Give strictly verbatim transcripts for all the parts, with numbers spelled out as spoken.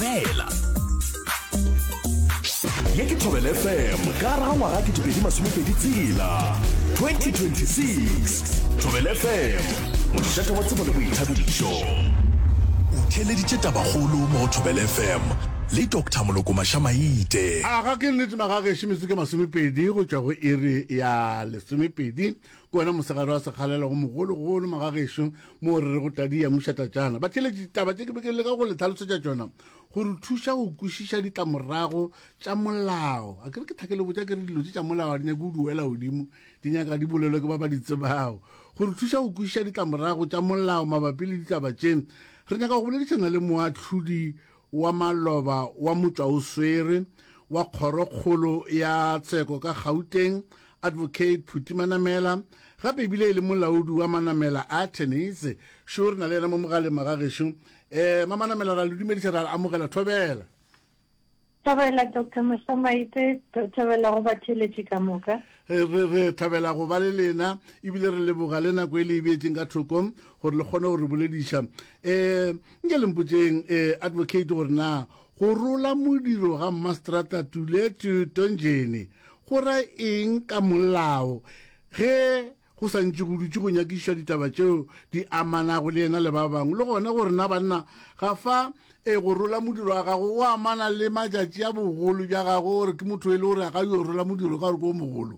fela. Ye ke Thobela F M ka ra ngwaga ke tšwedi masomepedi tsela twenty twenty-six. Thobela F M mošate wa tsebo le boithabišo. O theleditše tabagolo mo Thobela F M le Doctor Moloko Mashamaite. A ga ke nnete magage šimetso ke masomepedi go tšwa go iri ya lesomepedi ko wena mosegare wa sekgalela go mogologolo magagešo mo re re go tadi ya mošatatšana ba theletše taba tše ke be ke le ka go le tlhalosetša tšona go re thuša go kwešiša ditlamorago tša molao a ke re ke thakele botša ke re dilo tše tša molao di nyaka o duela godimo di nyaka di bolelwe ke ba ba di tsebago go re thuša go kwešiša ditlamorago tša molao mabapi le ditaba tšene re nyaka go boledišana le moahlodi wa maloba wa motšwa o swere wa kgorokgolo ya tsheko ka Gauteng Advocate Phuti Manamela gape ebile le molaodi wa Manamela a tenise sho re na le ena mo mogale magagešo eh mama Manamela ra le dumediša ra amogela Thobela. Thobela Doctor Mashamaite, Thobela go ba theletše ka moka. re re thabela go ba le lena ebile re leboga le nako e le beetseng ka thokong gore le kgone go re bolediša eh nke le mpotseng eh Advocate gore na go rola modiro ga Mastrata Tuletu Tonjeni go ra eng ka molao ge go santse go dutse go nyakiša ditaba tšeo di amanago le ena le ba bangwe le gona gore na banna ga fa e go rola modiro wa gago o amana le matšatši a bogolo bja gago gore ke motho e le gore a ga yo rola modiro ka gore ko mogolo.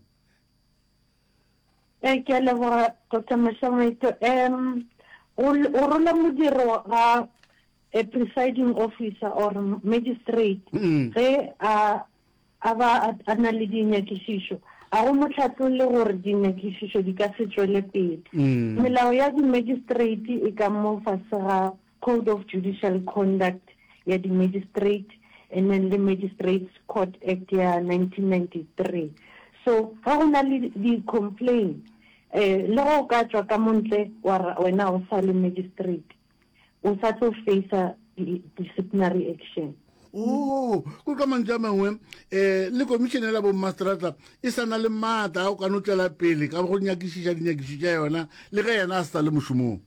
E ke a leboga Doctor Mashamaite. Um, o rola modiro ga a presiding officer or magistrate ge a a ba a na le dinyakišišo a go mohlatlole gore dinyakišišo di ka se tšwele pele. Melao ya di-magistrate e ka mo fase ga Code of Judicial Conduct ya di-magistrate and then the Magistrates Court Act ya nineteen ninety-three. So ga go na le di-complaint eh le go ka tswa ka montle wa wena o sa le magistrate o sa tlo face disciplinary action. Oh, go ka mantša mangwe eh le commissioner la bo Mastrata e sana le mata o ka no tlela pele ka go nyakišiša dinyakišišo tša yona le ge yena a sa le mošomong.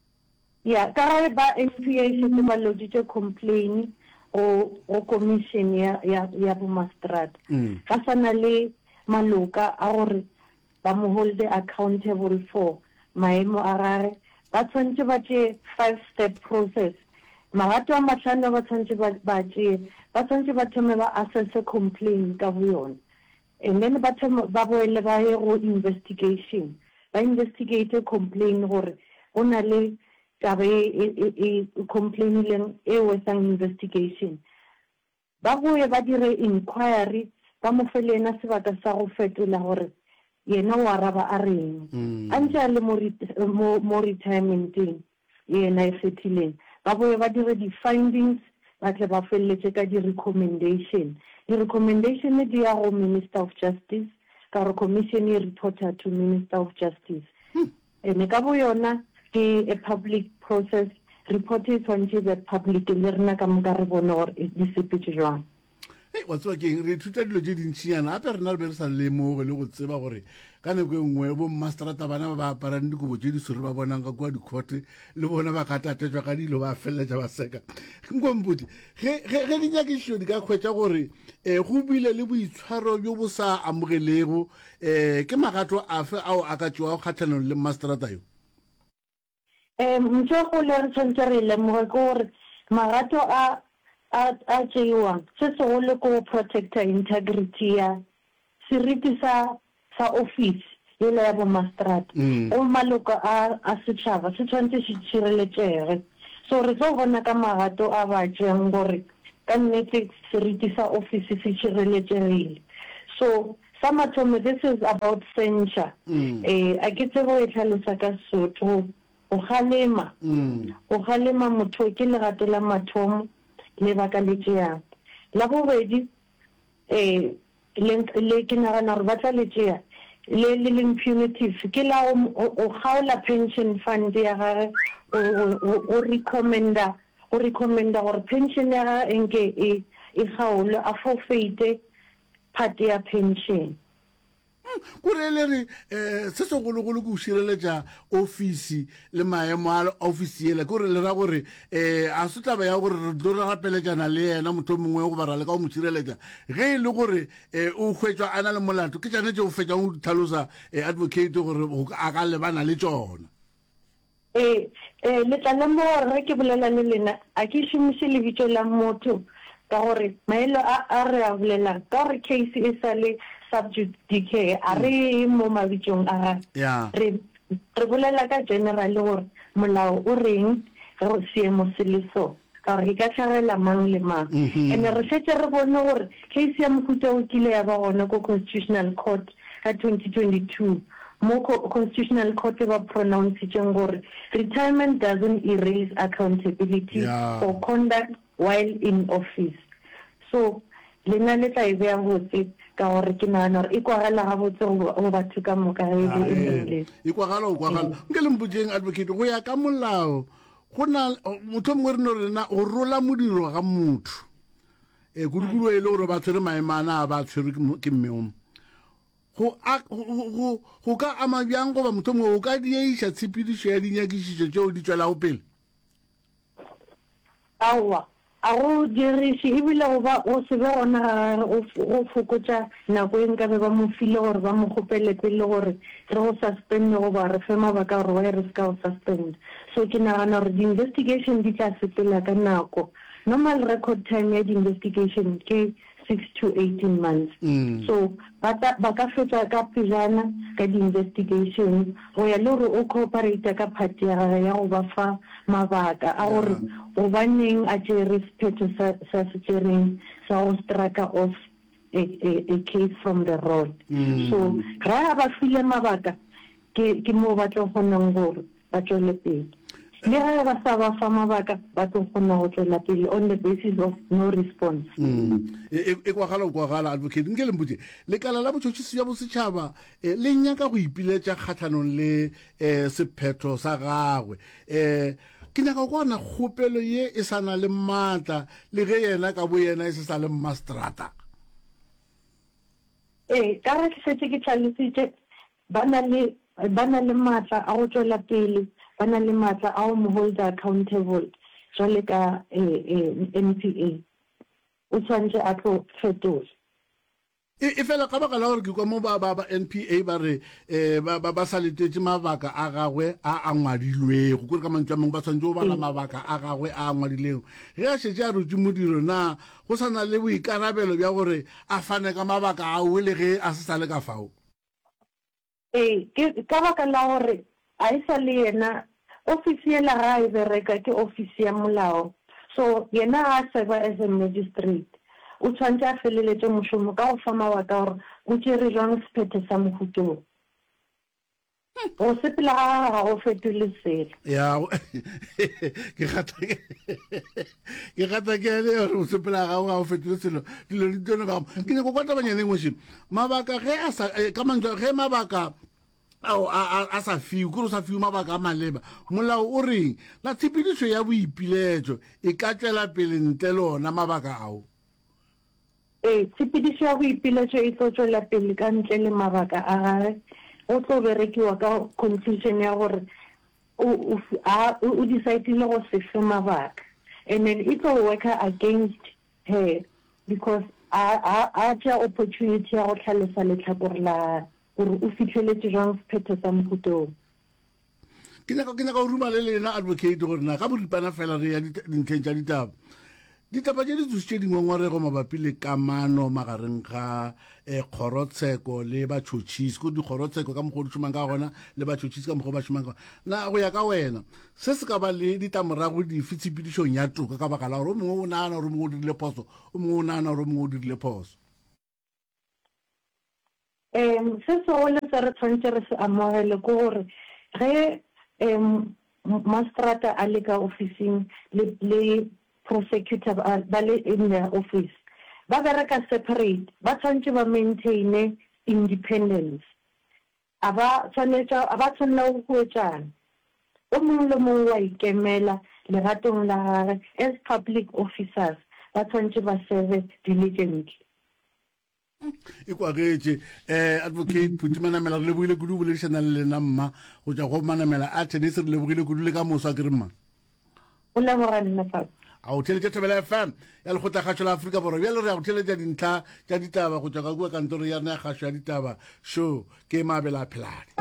Ya ka re ba N P A se ba loditše complaint o o commission ya ya ya bo Mastrata ka sana le maloka a gore ba mo hold accountable for maemo a gare ba tshwantse ba tše five step process magato a matlhano ba tshwantse ba tše ba tshwantse ba thome ba assess complaint ka boyona and then ba thome ba boele ba ye go investigation ba investigate complaint gore go na le taba e complaint leng e wetsang investigation ba boe ba dire inquiry ba mo fele ena sebaka sa go fetola gore yena wa raba a reng a ntse a le mo retirementeng yena e fetileng ba boe ba dire di-findings ba tle ba feleletse ka di-recommendation di-recommendation di ya go Minister of Justice ka gore commission e reporter to Minister of Justice ene ka bo yona ke a public process report e tshwantse be public le rena ka moka re bone gore di sepetse jwang. Hey, what's working? Re thuta dilo tše dintšhinyana gape re na le be re sa lemoge le go tseba gore ka nako e nngwe bo Mastrata bana ba ba aparang dikobo tše di sore ba bonang ka kua dikhote le bona ba katatetšwa ka dilo ba feleletša ba seka nkomputi ge dinyakišišo di ka kgwetša gore um go bile le boitshwaro bjo bo sa amogelego um ke magato afe ao a ka tšewa kgatlhanong le Mastrata yo? um ntho go le re tshwantse re lemoge ke gore magato a a a tšeiwang se segolo ko protector integrity ya seriti sa sa office yela ya bo Mastrata o maloko a a setšhaba se tshwantse se tšhireletšege so re tlo bona ka magato a ba tšeang gore ka nnete seriti sa office se tšhireletšegile so some of this is about censure eh a ke tsebo e tlhalosa ka Sotho o kgalema o kgalema motho ke legato la mathomo le baka le tšea la bobedi eh le ke nagana gore ba tla le tšea le le punitive ke la o gaola pension fund ya gage o recommenda o recommenda gore pension ya gage enke e e gaolo a forfeit part ya pension kurele re eh se se go le go le go shireletsa office le maemo a office yela gore le ra gore eh a se taba ya gore re tlo re gapeletsana le yena motho mongwe go bara le ka go mo shireletsa ge le gore eh o hwetšwa ana le molato ke tsane tse o fetsa go tlhalosa advocate gore a ka lebana le tsona. eh eh le tla mo re ke bolela le lena a ke shumise le bitso la motho ka gore maelo a re a bolela ka gore case e sale subjudice a re mo mabitsong a re re bolela ka general gore molao o reng go seemo se le so ka gore ka tlhagela mang le mang ene re fetse re bone gore case ya mofuta o kile ya ba gona ko constitutional court ka twenty twenty-two mo constitutional court ba pronounce gore retirement doesn't erase accountability yeah. for conduct while in office. So lena le tla e bea botse ka gore ke nana re ikwagala ga botse go batho ka moka e e kwagala o kwagala nke le mputseng advocate go ya ka molao go na motho mongwe re no rena o rola modiro ga motho e kudukudu e le gore ba tshwere maemana a ba tshwere ke mmeo go go go ka ama bjang go ba motho mongwe o ka dieiša tshepedišo ya dinyakišišo tšeo di tswelago pele. Awa a go diriše ebile go ba o se be gona go fokotša nako e nkabe ba mo file gore ba mo kgopele pele gore re go suspend go ba re fe mabaka gore why re se ka go suspend. So ke nagana gore di-investigation di tla sepela ka nako. Normal record time ya di-investigation ke six to eighteen months. Mm. So ba ka fetsa ka pejana ka di-investigation go ya le gore o cooperate ka party ya ya go ba fa mabaka a gore o baneng a tšere sephetho sa se tšereng sa go strike off a, a, a case from the road. Mm. So ra ba file mabaka ke ke mo ba tlo kgonang gore ba tšwele pele le ga ba sa ba fa mabaka ba tlo kgona go tswela pele on the basis of no response. e kwagala o kwagala advocate nke le mputse lekala la botšhotšhisi ya bosetšhaba le nyaka go ipiletša kgathanong le sephetho sa gagwe um ke nyaka go bona kgopelo ye e sana le maatla le ge yena ka bo yena e se sa le mmastrata. ee ka re ke setse ke tlhalositše ba na le maatla a go tswela pele ba na le maatla a go mo hold accountable jwale ka N P A o tshwanetse a tlo fetola e fela ka baka la gore ke kwa mo ba ba N P A ba re ba ba sa letetse mabaka a gagwe a a ngwadilwego gore ka mantswe a mangwe ba tshwanetse go bala mabaka a gagwe a ngwadilego ge a šetse a rutse modiro na go sana le boikarabelo bja gore a fane ka mabaka a o le ge a se sa le ka fao. ee ka baka la gore a e sa le yena office yela ga e bereka ke office ya molao so yena a seba as a magistrate o tshwanetse a feleletse mošomo ka go fa mabaka gore o tšere jwang sephetho sa mohutong go sepela ga go fetole selo ya ke gata ke le gore o sepela ga go fetole selo dilo di tsone ka ke ne go kwata banyane mošimo mabaka ge a sa ka mantswe ge mabaka ao a sa fiwe kore o sa fiwe mabaka a maleba molao o reng la tshepedišo ya boipiletšo e ka tšwela pele ntle le ona mabaka ao. ee tshepedišo ya boipiletšo e tlo tšwela pele ka ntle le mabaka a gage go tlo berekiwa ka confusion ya gore o decidile go se fe mabaka and then it will work against her because a tšea opportunity ya go tlhalosa letlhakore la gore o fitlheletse jwang sephetho sa mohutong. ke nyaka go ruma le lena advocate gore na ka boripana fela re ya dintlheng tša ditaba ditaba tše di tsošitše dingongorego mabapi le kamano magareng ga kgorotsheko le batšhotšhisi ko dikgorotsheko ka mokgwa o di šomang ka gona le batšhotšhisi ka mokgwa o ba šomang ka gona na go ya ka wena se se ka ba le ditamorago dife tshepedišong ya toka ka baka la gore o mongwe o naana gore o mongwe o dirile phoso o mongwe o naana gore o mongwe o dirile phoso. um se segolo se re tshwanetse re se amogele ke gore ge um mastrata a le ka officing le prosecutor ba le in their office ba bereka separate ba tshwanetse ba maintain independence a ba tshwanela go etšana o mongwe le mongwe wa ikemela legatong la gage as public officers ba tshwanetse ba serve diligently. e kwagetse um advocate phuti manamela re lebogile kudu o boledišana le lena mma go tšwa go manamela a tennis re lebogile kudu le ka moso a kere mma o leboga nna fa a o theletša Thobela F M ya lekgotla-kgašo la Aforika Borwa bjale re ya go theletša dintlha tša ditaba go tšwa ka kua kantoro ya rena ya kgašo ya ditaba show ke Mabele a Phelane.